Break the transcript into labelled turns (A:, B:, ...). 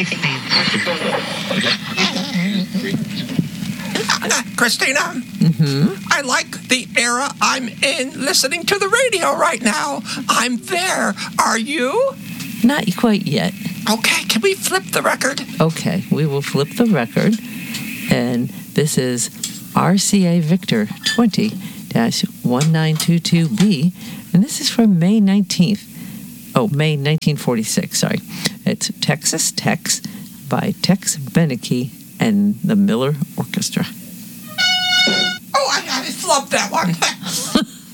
A: Christina, I like the era I'm in listening to the radio right now. I'm there. Are you?
B: Not quite yet.
A: Okay, can we flip the record?
B: Okay, we will flip the record. And this is RCA Victor 20-1922B. And this is from May 1946, sorry. It's Texas Tex by Tex Beneke and the Miller Orchestra.
A: Oh, I flubbed that one.